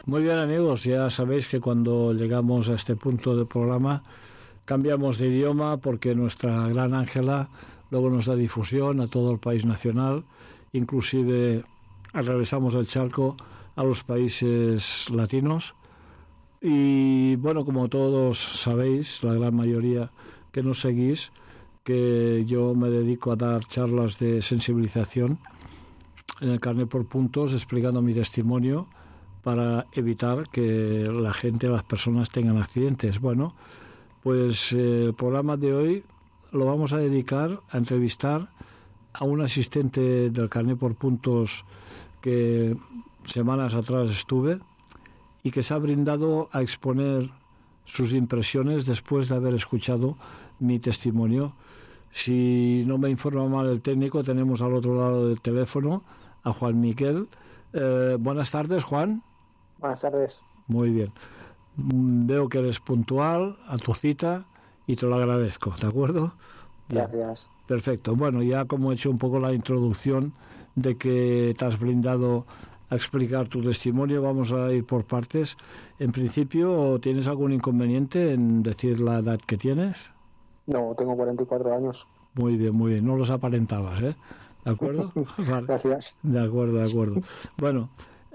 Muy bien, amigos, ya sabéis que cuando llegamos a este punto del programa cambiamos de idioma porque nuestra gran Ángela luego nos da difusión a todo el país nacional, inclusive atravesamos el charco a los países latinos. Y bueno, como todos sabéis, la gran mayoría que nos seguís, que yo me dedico a dar charlas de sensibilización en el Carnet por Puntos, explicando mi testimonio para evitar que la gente, las personas tengan accidentes. Bueno, pues el programa de hoy lo vamos a dedicar a entrevistar a un asistente del Carnet por Puntos que semanas atrás estuve y que se ha brindado a exponer sus impresiones después de haber escuchado mi testimonio. Si no me informa mal el técnico, tenemos al otro lado del teléfono a Juan Miguel. Buenas tardes, Juan. Buenas tardes. Muy bien. Veo que eres puntual a tu cita y te lo agradezco, ¿de acuerdo? Bien. Gracias. Perfecto. Bueno, ya como he hecho un poco la introducción de que te has brindado a explicar tu testimonio, vamos a ir por partes. En principio, ¿tienes algún inconveniente en decir la edad que tienes? No, tengo 44 años. Muy bien, muy bien. No los aparentabas, ¿eh? ¿De acuerdo? Vale. Gracias. De acuerdo, de acuerdo. Bueno,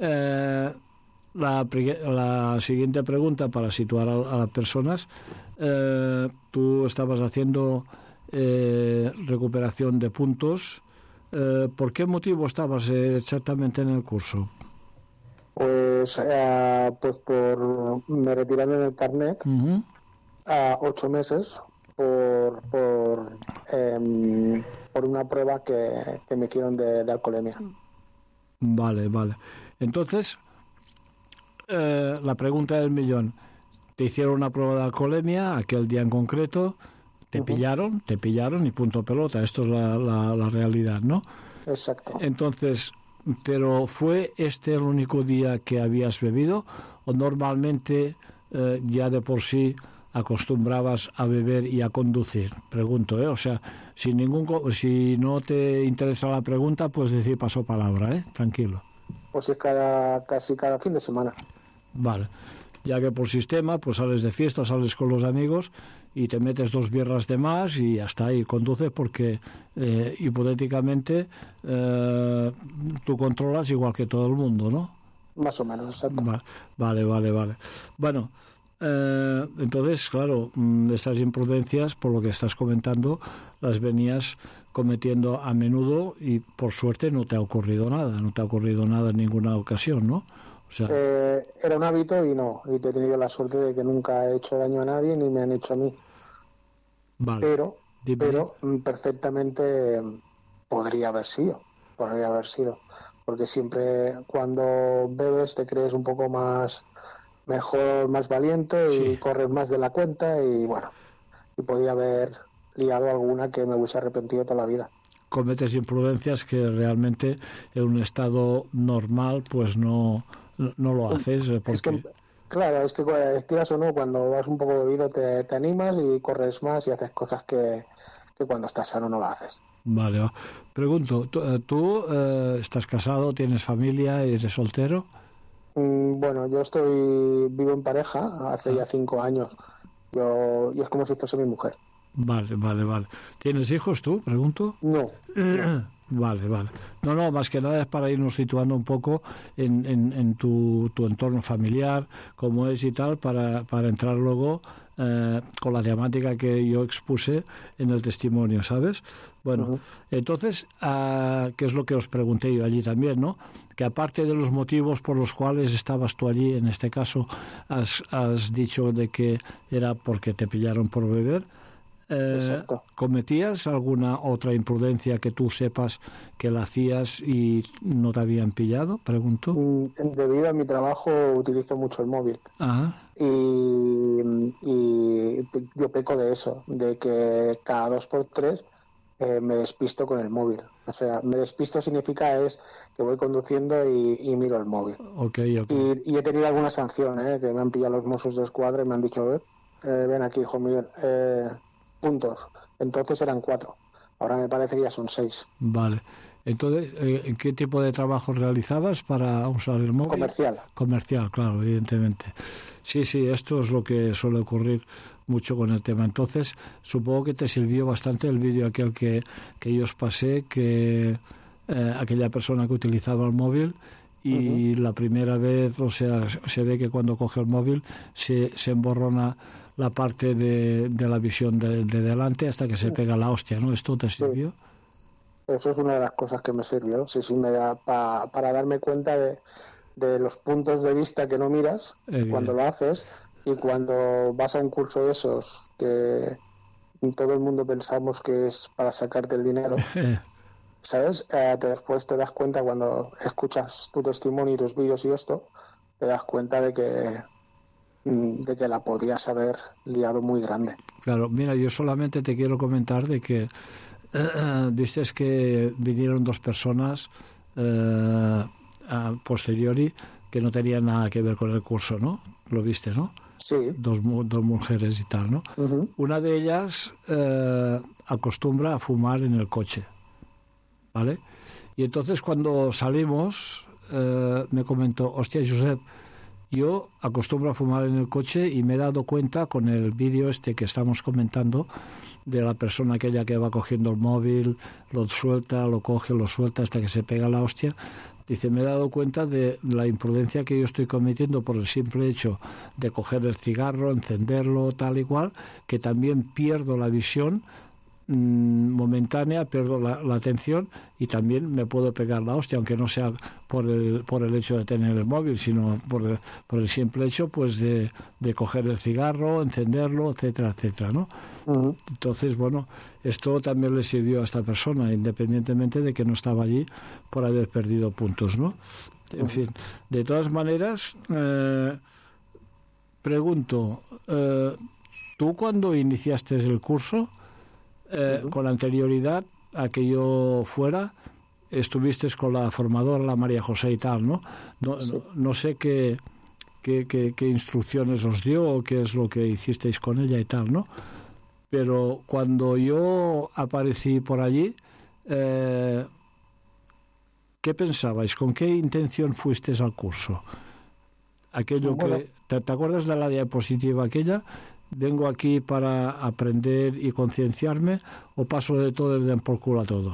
la siguiente pregunta para situar a las personas. Tú estabas haciendo recuperación de puntos. ¿Por qué motivo estabas exactamente en el curso? Pues me retiré en el carnet a 8 meses por una prueba que me hicieron de alcoholemia. Vale. Entonces, la pregunta del millón. Te hicieron una prueba de alcoholemia aquel día en concreto, te pillaron y punto pelota. Esto es la realidad, ¿no? Exacto. Entonces, ¿pero fue este el único día que habías bebido o normalmente ya de por sí acostumbrabas a beber y a conducir? Pregunto, o sea, si no te interesa la pregunta, pues decir paso palabra, tranquilo. Pues es casi cada fin de semana. Vale, ya que por sistema, pues sales de fiesta, sales con los amigos y te metes 2 birras de más y hasta ahí conduces porque hipotéticamente tú controlas igual que todo el mundo, ¿no? Más o menos, exacto. Vale. Bueno, entonces, claro, estas imprudencias, por lo que estás comentando, las venías cometiendo a menudo y por suerte no te ha ocurrido nada en ninguna ocasión, ¿no? O sea, era un hábito y he tenido la suerte de que nunca he hecho daño a nadie ni me han hecho a mí. Vale. Pero perfectamente podría haber sido, porque siempre cuando bebes te crees un poco mejor, más valiente y corres más de la cuenta y podía haber liado alguna que me hubiese arrepentido toda la vida. Cometes imprudencias que realmente en un estado normal pues no lo haces porque... Es que quieras o no, cuando vas un poco bebido te animas y corres más y haces cosas que cuando estás sano no lo haces. Vale. Pregunto, ¿tú estás casado, tienes familia, eres soltero? Bueno, yo vivo en pareja hace ya 5 años. Yo es como si fuese mi mujer. Vale. ¿Tienes hijos tú, pregunto? No. Vale. No, más que nada es para irnos situando un poco en tu entorno familiar, cómo es y tal, para entrar luego con la temática que yo expuse en el testimonio, ¿sabes? Bueno, entonces, ¿qué es lo que os pregunté yo allí también, no? Que aparte de los motivos por los cuales estabas tú allí, en este caso has dicho de que era porque te pillaron por beber, ¿cometías alguna otra imprudencia que tú sepas que la hacías y no te habían pillado? Pregunto. Debido a mi trabajo utilizo mucho el móvil. Ajá. Y yo peco de eso, de que cada 2 por 3 me despisto con el móvil. O sea, me despisto significa que voy conduciendo y miro el móvil. Okay. Y he tenido alguna sanción, que me han pillado los Mossos de Escuadra y me han dicho, ven aquí, hijo Miguel, puntos. Entonces eran 4. Ahora me parece que ya son 6. Vale. Entonces, ¿en qué tipo de trabajo realizabas para usar el móvil? Comercial. Comercial, claro, evidentemente. Sí, esto es lo que suele ocurrir mucho con el tema. Entonces, supongo que te sirvió bastante el vídeo aquel que yo os pasé, que aquella persona que utilizaba el móvil y la primera vez, o sea, se ve que cuando coge el móvil se emborrona la parte de la visión de delante hasta que se pega la hostia, ¿no? ¿Esto te sirvió? Sí. Eso es una de las cosas que me sirvió. Sí, me da para darme cuenta de los puntos de vista que no miras cuando lo haces, y cuando vas a un curso de esos que todo el mundo pensamos que es para sacarte el dinero, ¿sabes? Después te das cuenta, cuando escuchas tu testimonio y tus vídeos y esto, te das cuenta de que la podías haber liado muy grande. Claro, mira, yo solamente te quiero comentar de que viste que vinieron dos personas a posteriori que no tenían nada que ver con el curso, ¿no? Lo viste, ¿no? Sí. Dos mujeres y tal, ¿no? Una de ellas acostumbra a fumar en el coche, ¿vale? Y entonces cuando salimos me comentó, hostia, Josep, yo acostumbro a fumar en el coche y me he dado cuenta con el vídeo este que estamos comentando de la persona aquella que va cogiendo el móvil, lo suelta, lo coge, lo suelta hasta que se pega la hostia. Dice, me he dado cuenta de la imprudencia que yo estoy cometiendo por el simple hecho de coger el cigarro, encenderlo, tal y cual, que también pierdo la visión momentánea, pierdo la atención y también me puedo pegar la hostia, aunque no sea por el hecho de tener el móvil, sino por el simple hecho pues de coger el cigarro, encenderlo, etcétera, etcétera, ¿no? Entonces, bueno, esto también le sirvió a esta persona, independientemente de que no estaba allí por haber perdido puntos, ¿no? En fin, de todas maneras, pregunto, ¿tú cuando iniciaste el curso, con anterioridad a que yo fuera, estuviste con la formadora, la María José y tal, ¿no? No sé qué instrucciones os dio o qué es lo que hicisteis con ella y tal, ¿no? Pero cuando yo aparecí por allí, ¿qué pensabais? ¿Con qué intención fuisteis al curso? Aquello que... ¿Te acuerdas de la diapositiva aquella? ¿Vengo aquí para aprender y concienciarme o paso de todo y den por culo a todo?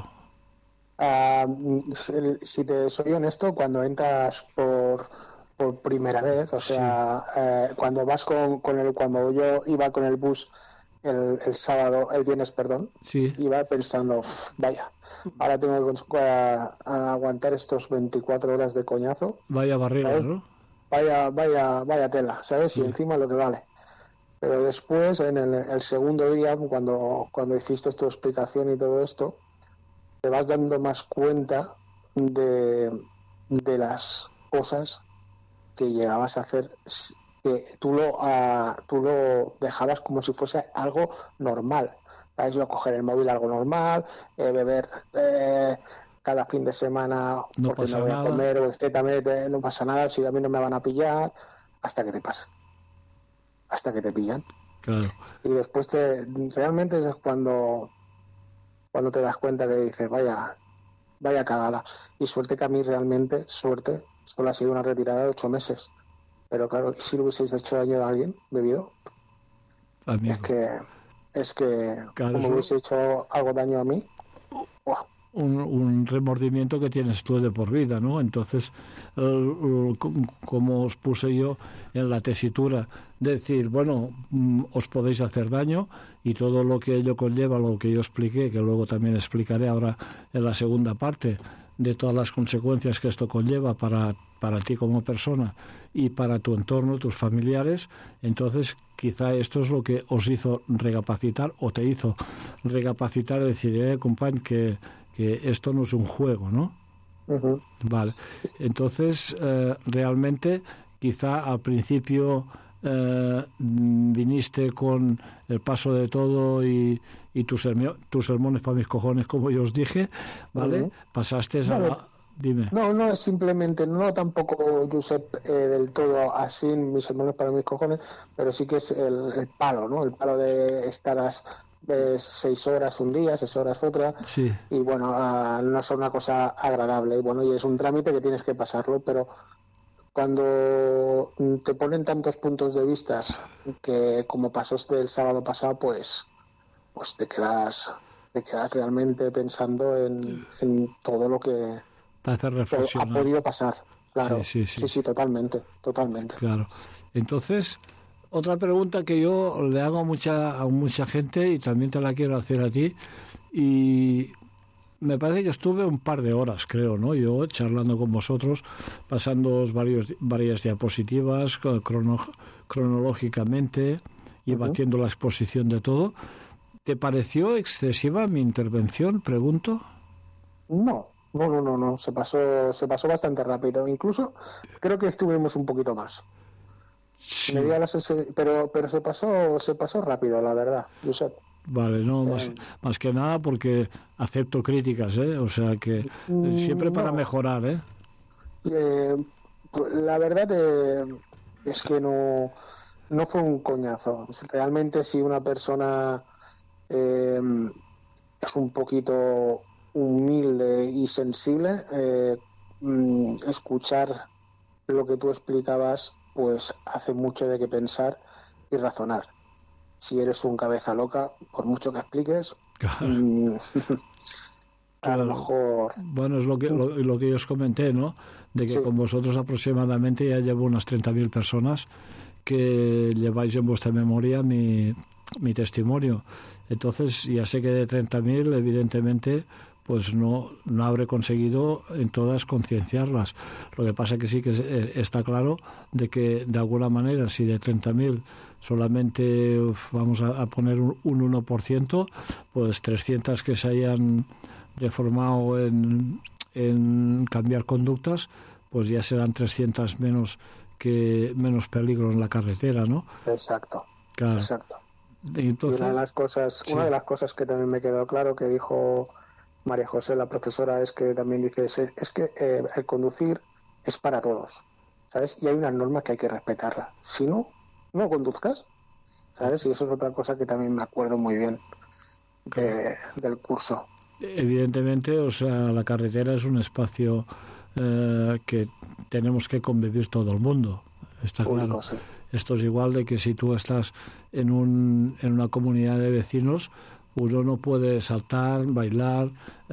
Si te soy honesto, cuando entras por primera vez, o sea, cuando vas cuando yo iba con el bus el viernes, iba pensando, vaya, ahora tengo que aguantar estos 24 horas de coñazo. Vaya barriga, ¿no? Vaya tela, ¿sabes? Sí. Y encima lo que vale. Pero después, en el segundo día, cuando hiciste tu explicación y todo esto, te vas dando más cuenta de las cosas que llegabas a hacer, que tú lo dejabas como si fuese algo normal. ¿Sabes? Yo a coger el móvil algo normal, beber cada fin de semana no porque no voy a comer, o etcétera, no pasa nada, si a mí no me van a pillar, hasta que te pasa. Hasta que te pillan. Claro. Y después realmente es cuando te das cuenta que dices, vaya cagada. Y suerte que a mí realmente, solo ha sido una retirada de 8 meses. Pero claro, si lo hubieseis hecho daño a alguien bebido, amigo, es que claro, como hubiese hecho algo daño a mí, ¡wow! Un remordimiento que tienes tú de por vida, ¿no? Entonces, como os puse yo en la tesitura, decir, bueno, os podéis hacer daño y todo lo que ello conlleva, lo que yo expliqué, que luego también explicaré ahora en la segunda parte, de todas las consecuencias que esto conlleva para ti como persona y para tu entorno, tus familiares. Entonces quizá esto es lo que os hizo recapacitar o te hizo recapacitar y decir, compañ, que esto no es un juego, ¿no? Uh-huh. Vale. Entonces realmente quizá al principio viniste con el paso de todo y tus sermones para mis cojones, como yo os dije, ¿vale? Uh-huh. Pasaste a... Dime. No, es simplemente, no tampoco, Josep, del todo así, mis sermones para mis cojones, pero sí que es el palo, ¿no? El palo de estar ves 6 horas un día, 6 horas otra, Sí. y bueno, no es una cosa agradable. Y bueno, y es un trámite que tienes que pasarlo, pero cuando te ponen tantos puntos de vista que como pasó el sábado pasado, pues te quedas realmente pensando en todo lo que Te hace ha reflexionar. podido pasar. Claro, Sí, totalmente. claro. Entonces, otra pregunta que yo le hago a mucha gente y también te la quiero hacer a ti, y me parece que estuve un par de horas, creo, ¿no? Yo charlando con vosotros, pasando varias diapositivas cronológicamente y batiendo la exposición de todo. ¿Te pareció excesiva mi intervención? Pregunto. No. Se pasó bastante rápido. Incluso creo que estuvimos un poquito más. Sí. Pero se pasó rápido, la verdad, Josep. Vale, no, más que nada porque acepto críticas, ¿eh? O sea que siempre para mejorar, ¿eh? La verdad es que no fue un coñazo. Realmente si una persona es un poquito humilde y sensible, escuchar lo que tú explicabas pues hace mucho de qué pensar y razonar. Si eres un cabeza loca, por mucho que expliques, Claro. A lo mejor... Bueno, es lo que yo os comenté, ¿no? De que con vosotros aproximadamente ya llevo unas 30.000 personas que lleváis en vuestra memoria mi testimonio. Entonces, ya sé que de 30.000, evidentemente, pues no habré conseguido en todas concienciarlas. Lo que pasa que sí que está claro de que, de alguna manera, si de 30.000 solamente vamos a poner un 1%, pues 300 que se hayan reformado en cambiar conductas, pues ya serán 300 menos peligro en la carretera, ¿no? Exacto. Claro. Exacto. Entonces, y una de las cosas que también me quedó claro que dijo María José, la profesora, es que también dice, es que el conducir es para todos, ¿sabes? Y hay unas normas que hay que respetarlas. Si no conduzcas, ¿sabes? Y eso es otra cosa que también me acuerdo muy bien del curso. Evidentemente, o sea, la carretera es un espacio que tenemos que convivir todo el mundo, está claro. Sí. Esto es igual de que si tú estás en una comunidad de vecinos, uno no puede saltar, bailar,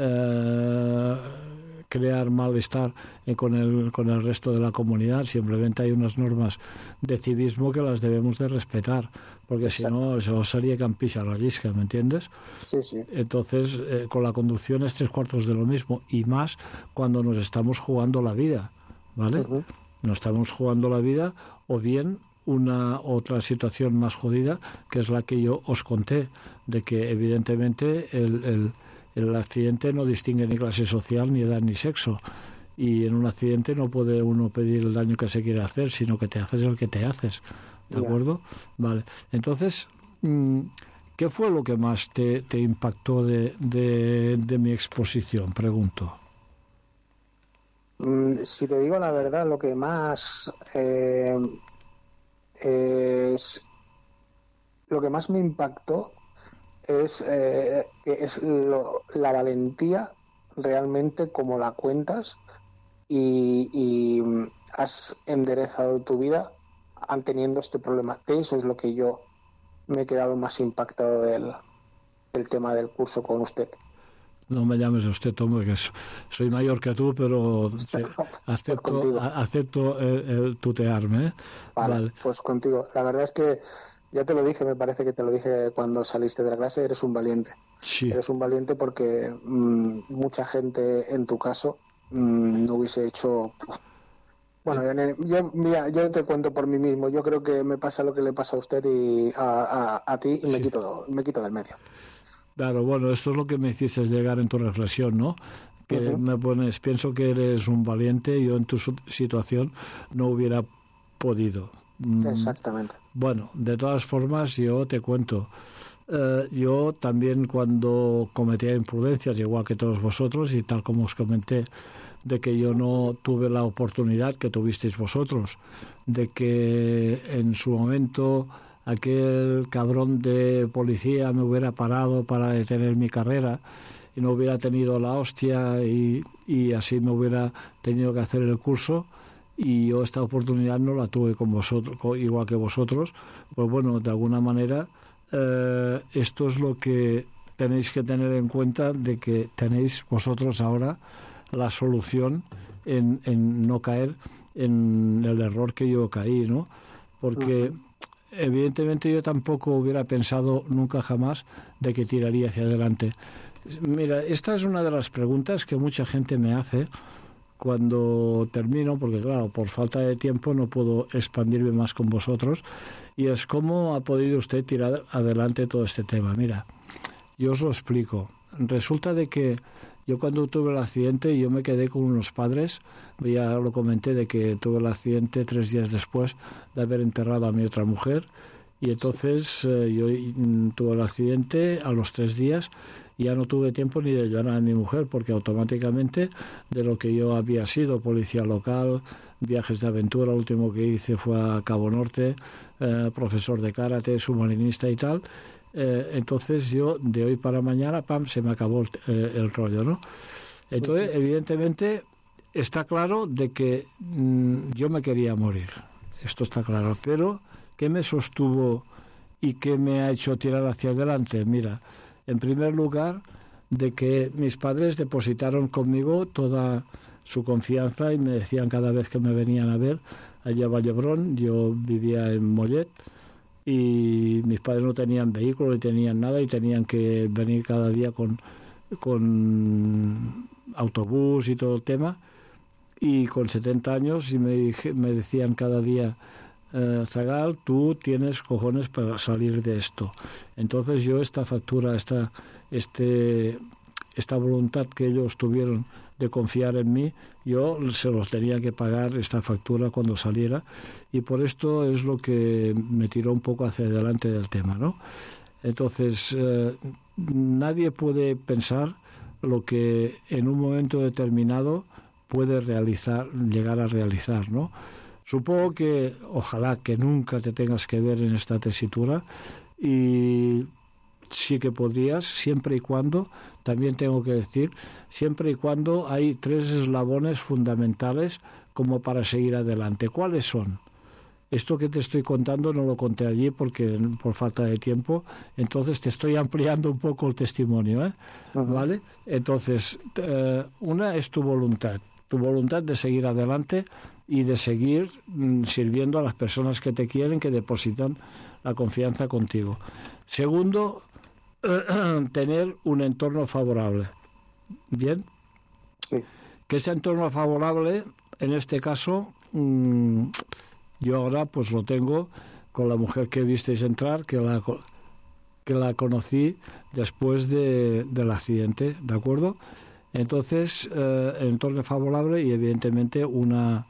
crear malestar con el resto de la comunidad. Simplemente hay unas normas de civismo que las debemos de respetar, porque si no, eso sería campilla a la lisca, ¿me entiendes? Sí. Entonces, con la conducción es 3/4 de lo mismo, y más cuando nos estamos jugando la vida, ¿vale? Nos estamos jugando la vida, o bien una otra situación más jodida, que es la que yo os conté, de que evidentemente el accidente no distingue ni clase social, ni edad, ni sexo, y en un accidente no puede uno pedir el daño que se quiere hacer, sino que te haces el que te haces, ¿de acuerdo? Vale, entonces, ¿qué fue lo que más te impactó de mi exposición? Pregunto. Si te digo la verdad, lo que más lo que más me impactó es la valentía realmente como la cuentas y has enderezado tu vida teniendo este problema. Eso es lo que yo me he quedado más impactado del tema del curso con usted. No me llames usted, Tom, que soy mayor que tú, pero acepto el tutearme, ¿eh? Vale, pues contigo. La verdad es que ya te lo dije, me parece que te lo dije cuando saliste de la clase, eres un valiente. Sí. Eres un valiente porque mucha gente en tu caso no hubiese hecho... Bueno, yo te cuento por mí mismo. Yo creo que me pasa lo que le pasa a usted y a ti y me quito del medio. Claro, bueno, esto es lo que me hiciste llegar en tu reflexión, ¿no? Que me pones, pienso que eres un valiente, yo en tu situación no hubiera podido. Exactamente. Bueno, de todas formas, yo te cuento. Yo también, cuando cometía imprudencias, igual que todos vosotros, y tal como os comenté, de que yo no tuve la oportunidad que tuvisteis vosotros, de que en su momento aquel cabrón de policía me hubiera parado para detener mi carrera y no hubiera tenido la hostia y así me hubiera tenido que hacer el curso, y yo esta oportunidad no la tuve con vosotros, igual que vosotros, pues bueno, de alguna manera esto es lo que tenéis que tener en cuenta, de que tenéis vosotros ahora la solución en no caer en el error que yo caí, ¿no? Porque evidentemente yo tampoco hubiera pensado nunca jamás de que tiraría hacia adelante. Mira, esta es una de las preguntas que mucha gente me hace cuando termino, porque claro, por falta de tiempo no puedo expandirme más con vosotros, y es cómo ha podido usted tirar adelante todo este tema. Mira, yo os lo explico. Resulta de que yo cuando tuve el accidente, yo me quedé con unos padres, ya lo comenté de que tuve el accidente 3 días después de haber enterrado a mi otra mujer, y entonces yo tuve el accidente a los 3 días, y ya no tuve tiempo ni de llorar a mi mujer, porque automáticamente de lo que yo había sido, policía local, viajes de aventura, lo último que hice fue a Cabo Norte, profesor de karate, submarinista y tal. Entonces yo de hoy para mañana, pam, se me acabó el rollo, ¿no? Entonces, evidentemente, está claro de que yo me quería morir, esto está claro, pero ¿qué me sostuvo y qué me ha hecho tirar hacia adelante? Mira, en primer lugar, de que mis padres depositaron conmigo toda su confianza y me decían cada vez que me venían a ver allá a Vallebrón, yo vivía en Mollet, y mis padres no tenían vehículo ni tenían nada y tenían que venir cada día con autobús y todo el tema, y con 70 años y me decían cada día, Zagal, tú tienes cojones para salir de esto. Entonces yo esta factura, esta voluntad que ellos tuvieron de confiar en mí, yo se los tenía que pagar esta factura cuando saliera, y por esto es lo que me tiró un poco hacia adelante del tema, ¿no? Entonces nadie puede pensar lo que en un momento determinado puede llegar a realizar, ¿no? Supongo que ojalá que nunca te tengas que ver en esta tesitura, y sí que podrías, siempre y cuando, también tengo que decir, siempre y cuando hay 3 eslabones fundamentales como para seguir adelante. ¿Cuáles son? Esto que te estoy contando no lo conté allí porque por falta de tiempo, entonces te estoy ampliando un poco el testimonio, ¿eh? ¿Vale? Entonces, una es tu voluntad de seguir adelante y de seguir sirviendo a las personas que te quieren, que depositan la confianza contigo. Segundo, tener un entorno favorable. ¿Bien? Sí. Que ese entorno favorable, en este caso, yo ahora pues lo tengo con la mujer que visteis entrar, que la conocí después del accidente, ¿de acuerdo? Entonces, el entorno favorable y evidentemente una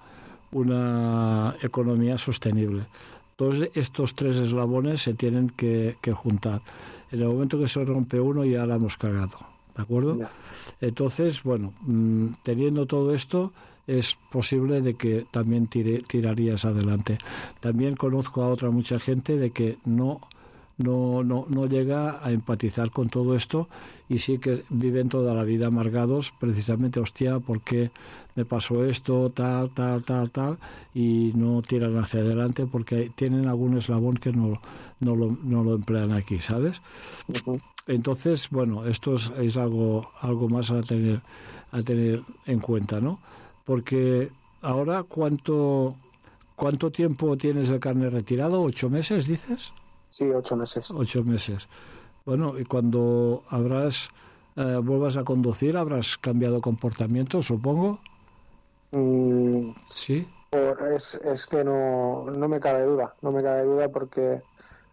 economía sostenible. Todos estos 3 eslabones se tienen que juntar. En el momento que se rompe uno ya la hemos cagado, ¿de acuerdo? Yeah. Entonces, bueno, teniendo todo esto, es posible de que también tirarías adelante. También conozco a otra mucha gente de que no llega a empatizar con todo esto, y sí que viven toda la vida amargados, precisamente, hostia, ¿por qué me pasó esto, tal, y no tiran hacia adelante porque tienen algún eslabón que no lo emplean aquí, ¿sabes? Uh-huh. Entonces, bueno, esto es algo más a tener en cuenta, ¿no? Porque ahora, ¿cuánto tiempo tienes el carnet retirado? 8 meses, dices. Sí, 8 meses. 8 meses. Bueno, y cuando vuelvas a conducir, habrás cambiado comportamiento, supongo. Sí. Es que no me cabe duda. No me cabe duda porque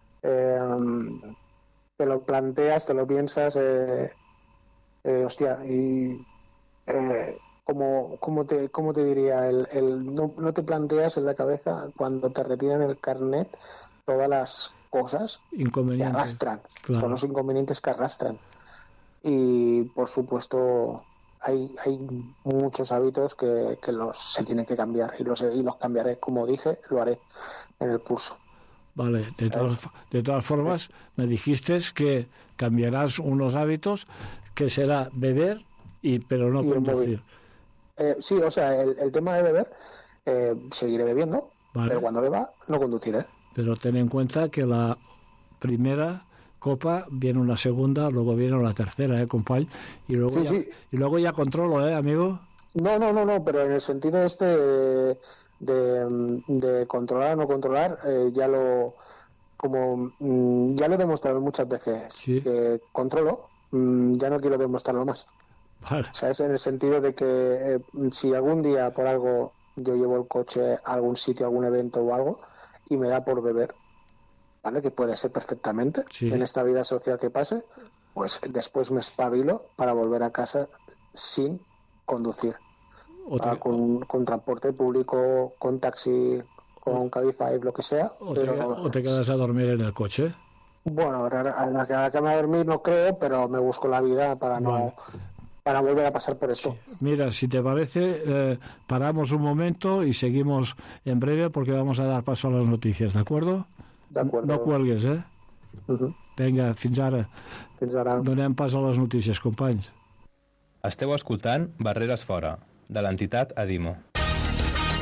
te lo planteas, te lo piensas, hostia, y ¿cómo te diría? No te planteas en la cabeza cuando te retiran el carnet todas las cosas que arrastran, claro. Todos los inconvenientes que arrastran, y por supuesto hay muchos hábitos que se tienen que cambiar, y los cambiaré, como dije, lo haré en el curso. Vale, de todas formas, me dijiste que cambiarás unos hábitos que será beber, pero no conducir. Sí, o sea, el tema de beber, seguiré bebiendo, vale. Pero cuando beba, no conduciré. Pero ten en cuenta que la primera copa viene una segunda, luego viene una tercera, compañero. Y luego ya controlo, amigo. No, pero en el sentido de controlar o no controlar, ya lo he demostrado muchas veces, que controlo, ya no quiero demostrarlo más. Vale. O sea, es en el sentido de que si algún día por algo yo llevo el coche a algún sitio, a algún evento o algo, y me da por beber, ¿vale? Que puede ser perfectamente en esta vida social que pase, pues después me espabilo para volver a casa sin conducir. Con transporte público, con taxi, con Cabify, lo que sea. ¿O te quedas a dormir en el coche? Bueno, a la quedarme a dormir no creo, pero me busco la vida para para volver a pasar por esto. Sí. Mira, si te parece, paramos un momento y seguimos en breve porque vamos a dar paso a las noticias, ¿de acuerdo? De acuerdo. No cuelgues, Vinga, fins ara. Fins ara. Donem pas a les notícies, companys. Esteu escoltant Barreres Fora, de l'entitat Adimo.